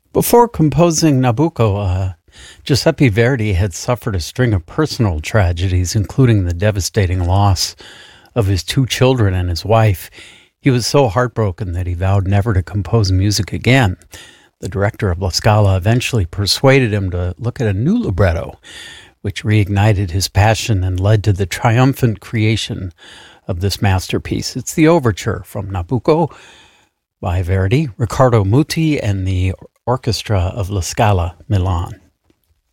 Before composing Nabucco, Giuseppe Verdi had suffered a string of personal tragedies, including the devastating loss of his two children and his wife. He was so heartbroken that he vowed never to compose music again. The director of La Scala eventually persuaded him to look at a new libretto, which reignited his passion and led to the triumphant creation of this masterpiece. It's the overture from Nabucco by Verdi, Riccardo Muti, and the Orchestra of La Scala, Milan.